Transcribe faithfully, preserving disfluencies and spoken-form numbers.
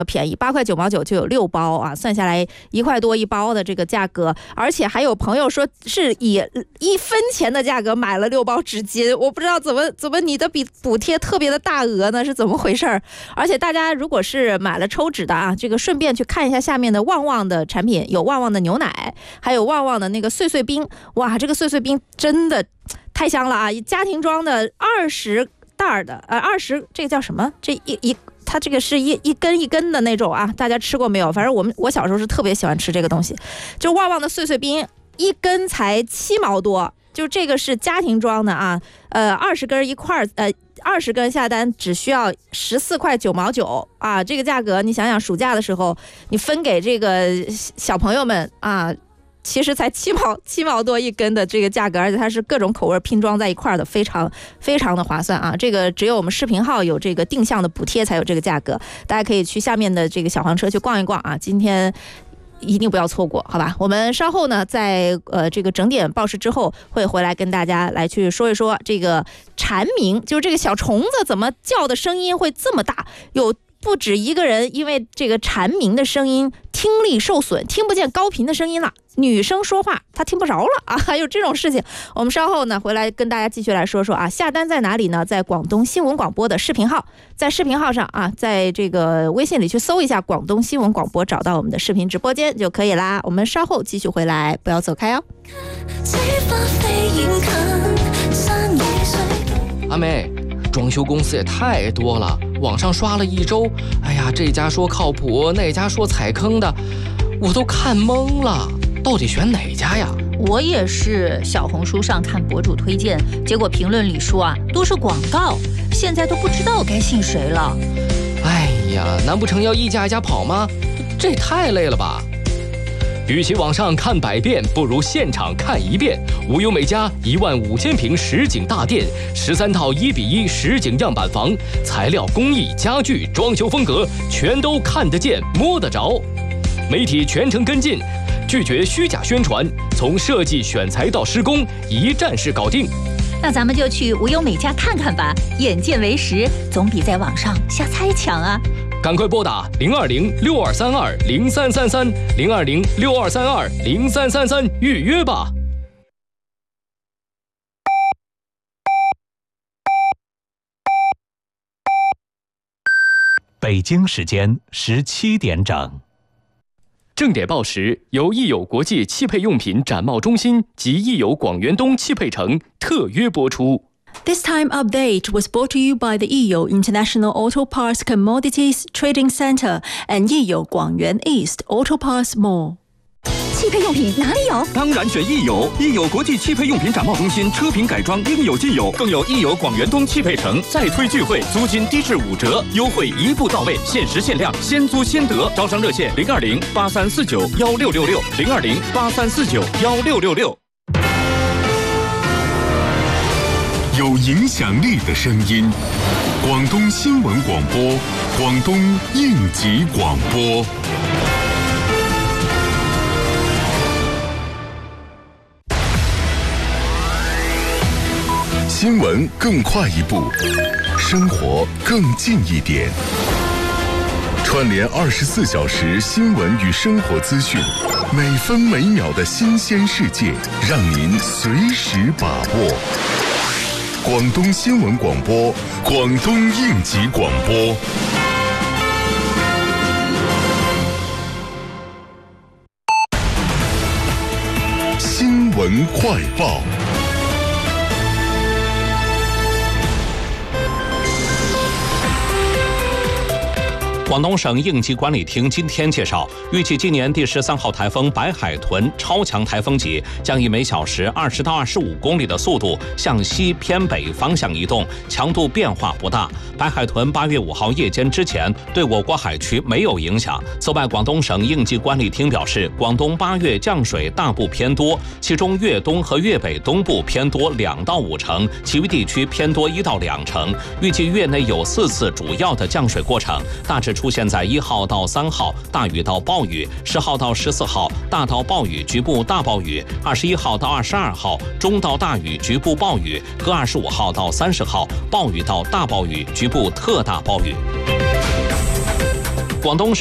便宜，八块九毛九就有六包啊，算下来一块多一包的这个价格，而且还有朋友说是以一分钱的价格买了六包纸巾，我不知道怎么怎么你的比补贴特别的大额呢，是怎么回事？而且大家如果是买了抽纸的啊，这个顺便去看一下下面的旺旺的产品，有旺旺的牛奶，还有旺旺的那个碎碎冰，哇，这个碎碎冰真的太香了啊！家庭装的二十袋的，呃，二十这个叫什么？这一一。它这个是一一根一根的那种啊，大家吃过没有？反正我们我小时候是特别喜欢吃这个东西，就旺旺的碎碎冰，一根才七毛多，就这个是家庭装的啊，呃，二十根一块，呃，二十根下单只需要十四块九毛九啊，这个价格你想想，暑假的时候你分给这个小朋友们啊。其实才七毛七毛多一根的这个价格，而且它是各种口味拼装在一块的，非常非常的划算啊！这个只有我们视频号有这个定向的补贴才有这个价格，大家可以去下面的这个小黄车去逛一逛啊！今天一定不要错过，好吧？我们稍后呢，在呃这个整点报时之后，会回来跟大家来去说一说这个蝉鸣，就是这个小虫子怎么叫的声音会这么大，有。不止一个人因为这个蝉鸣的声音听力受损，听不见高频的声音了，女生说话她听不着了啊，还有这种事情。我们稍后呢回来跟大家继续来说说啊，下单在哪里呢？在广东新闻广播的视频号，在视频号上啊，在这个微信里去搜一下广东新闻广播，找到我们的视频直播间就可以啦。我们稍后继续回来，不要走开哦。 阿妹，装修公司也太多了，网上刷了一周，哎呀，这家说靠谱，那家说踩坑的，我都看懵了，到底选哪家呀？ 我也是，小红书上看博主推荐，结果评论里说啊，都是广告，现在都不知道该信谁了。 哎呀，难不成要一家一家跑吗？这也太累了吧！与其网上看百遍，不如现场看一遍。无忧美家一万五千平实景大殿，十三套一比一实景样板房，材料、工艺、家具、装修风格，全都看得见、摸得着。媒体全程跟进，拒绝虚假宣传，从设计选材到施工，一站式搞定。 那咱们就去无忧美家看看吧，眼见为实，总比在网上瞎猜强啊！ 赶快拨打零二零六二三二零三三三零二零六二三二零三三三预约吧。 北京时间十七点整。 正点报时由益友国际汽配用品展贸中心及益友广元东汽配城特约播出。 This time update was brought to you by the Yiyo International Auto Parts Commodities Trading Center and Yiyo Guangyuan East Auto Parts Mall。 汽配用品哪里有？ 当然选益友，益友国际汽配用品展贸中心，车品改装应有尽有，更有益友广元东汽配城再推聚会，租金低至五折，优惠一步到位，限时限量，先租先得。招商热线零二零八三四九幺六六六零二零八三四九幺六六六。 有影响力的声音，广东新闻广播，广东应急广播。新闻更快一步，生活更近一点。串联二十四小时新闻与生活资讯，每分每秒的新鲜世界，让您随时把握。广东新闻广播，广东应急广播。新闻快报。 广东省应急管理厅今天介绍，预计今年第十三号台风白海豚超强台风级将以每小时二十到二十五公里的速度向西偏北方向移动，强度变化不大。白海豚八月五号夜间之前对我国海区没有影响。此外，广东省应急管理厅表示，广东八月降水大部偏多，其中粤东和粤北东部偏多两到五成，其余地区偏多一到两成。预计月内有四次主要的降水过程，大致出现在一号到三号大雨到暴雨，十号到十四号大到暴雨局部大暴雨，二十一号到二十二号中到大雨局部暴雨，和二十五号到三十号暴雨到大暴雨局部特大暴雨。 广东